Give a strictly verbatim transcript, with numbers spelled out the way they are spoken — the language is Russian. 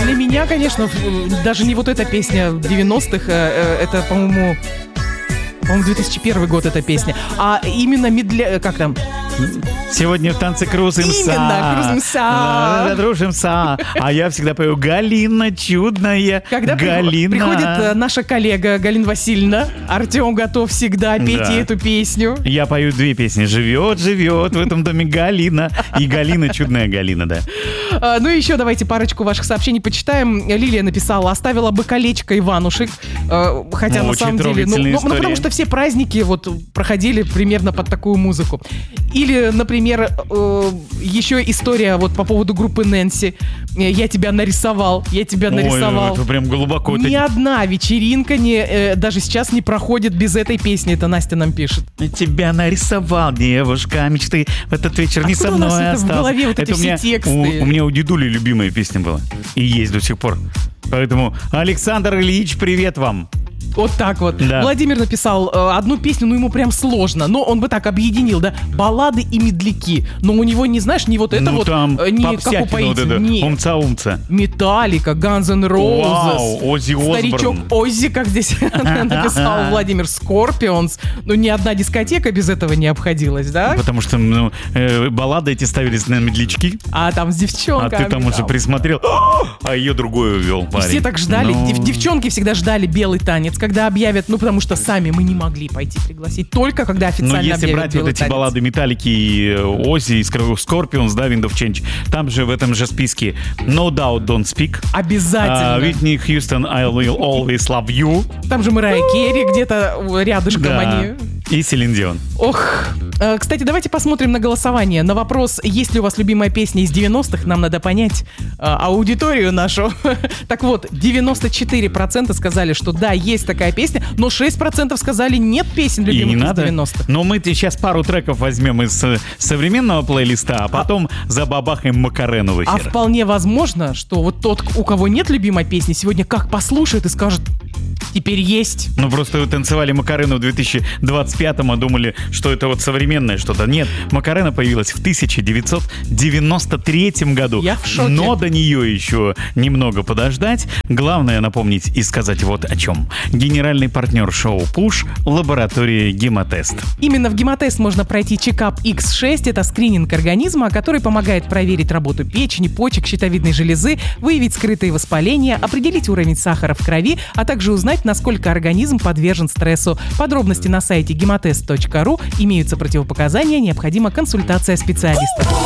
Для меня, конечно, даже не вот эта песня девяностых, это, по-моему, по-моему, две тысячи первый год эта песня, а именно медля... как там? Сегодня в танце кружимся. Именно, кружимся. Дружимся. А я всегда пою «Галина чудная». Когда Галина. приходит наша коллега Галина Васильевна, Артем готов всегда петь да. эту песню. Я пою две песни. «Живет, живет в этом доме Галина» и «Галина чудная Галина», да. А, ну и еще давайте парочку ваших сообщений почитаем. Лилия написала: оставила бы колечко Иванушек. А, хотя ну, на самом деле... Ну, ну, ну, потому что все праздники вот проходили примерно под такую музыку. Или, например, э, еще история вот по поводу группы Нэнси. Я тебя нарисовал, я тебя нарисовал. Ой, это прям глубоко. Ни это... одна вечеринка не, э, даже сейчас не проходит без этой песни. Это Настя нам пишет. Тебя нарисовал, девушка мечты. В этот вечер не со мной остался. В голове вот это эти все меня, тексты. У, у меня у дедули любимая песня была. И есть до сих пор. Поэтому, Александр Ильич, привет вам. Вот так вот. Да. Владимир написал э, одну песню, ну ему прям сложно, но он бы так объединил, да, баллады и медляки. Но у него, не знаешь, не вот это ну, вот, там э, не как у поэзии, вот не. Умца-умца. Металлика, Guns N' Roses. Вау, Оззи Осборн. Старичок Оззи, как здесь написал Владимир, Scorpions. Ну, ни одна дискотека без этого не обходилась, да? Потому что ну, э, баллады эти ставились на медлячки. А там с девчонками. А ты там уже присмотрел, а ее другое вел парень. Все так ждали, ну... Дев- девчонки всегда ждали белый танец, когда объявят, ну потому что сами мы не могли пойти пригласить, только когда официально объявят. Но если брать вот эти танец. баллады Металлики и Оззи, и Scorpions, да, Wind of Change, там же в этом же списке No Doubt Don't Speak. Обязательно. Whitney Houston, I Will Always Love You. Там же Мэрайя Керри где-то рядышком да. они. И Селин Дион. Ох. Кстати, давайте посмотрим на голосование. На вопрос, есть ли у вас любимая песня из девяностых, нам надо понять а, аудиторию нашу. Так вот, девяносто четыре процента сказали, что да, есть такая песня, но шесть процентов сказали, нет песен любимых из надо. девяностых. Но мы сейчас пару треков возьмем из современного плейлиста, а потом а, забабахаем Макарену в эфир. А вполне возможно, что вот тот, у кого нет любимой песни, сегодня как послушает и скажет: теперь есть. Ну просто вы танцевали Макарену в две тысячи двадцать пятом, а думали, что это вот современное что-то. Нет, Макарена появилась в тысяча девятьсот девяносто третьем году. Я в шоке. Но до нее еще немного подождать. Главное напомнить и сказать вот о чем. Генеральный партнер шоу «Пуш» — лаборатория «Гемотест». Именно в «Гемотест» можно пройти чекап икс шесть. Это скрининг организма, который помогает проверить работу печени, почек, щитовидной железы, выявить скрытые воспаления, определить уровень сахара в крови, а также узнать, насколько организм подвержен стрессу. Подробности на сайте гемотест точка ру. Имеются противопоказания, необходима консультация специалиста.